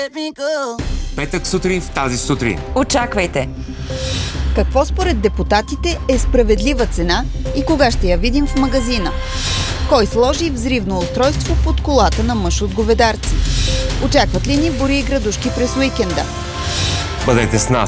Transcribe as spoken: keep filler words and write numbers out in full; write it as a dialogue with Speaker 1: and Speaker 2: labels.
Speaker 1: Петък сутрин в тази сутрин.
Speaker 2: Очаквайте!
Speaker 3: Какво според депутатите е справедлива цена и кога ще я видим в магазина? Кой сложи взривно устройство под колата на мъж от Говедарци? Очакват ли ни бури и градушки през уикенда?
Speaker 1: Бъдете с нас!